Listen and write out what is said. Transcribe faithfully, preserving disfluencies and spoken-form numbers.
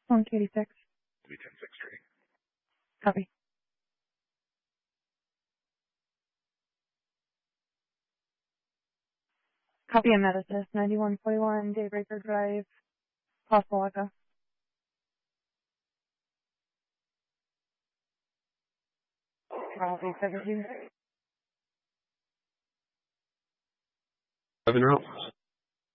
one eighty-six. It'll be ten six trading. Copy. Copy and Medicus, ninety-one forty-one, Daybreaker Drive, Possible Echo. Copy, seventeen. Seven routes.